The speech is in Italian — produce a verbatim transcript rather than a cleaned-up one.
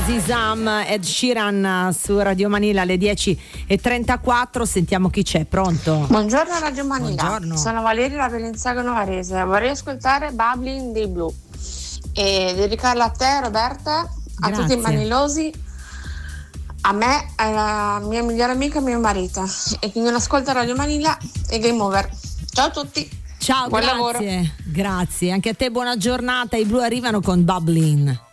Zizam, Ed Sheeran su Radio Manila alle dieci e trentaquattro. Sentiamo chi c'è, pronto? Buongiorno Radio Manila. Buongiorno. Sono Valeria da Bellinzago Novarese. Vorrei ascoltare Bubbling dei Blu e dedicarla a te, Roberta, a Grazie. tutti i manilosi, a me, alla mia migliore amica e mio marito, e quindi non ascolta Radio Manila e Game Over. Ciao a tutti. Ciao, buon grazie. lavoro. Grazie, anche a te buona giornata. I Blu arrivano con Bubbling.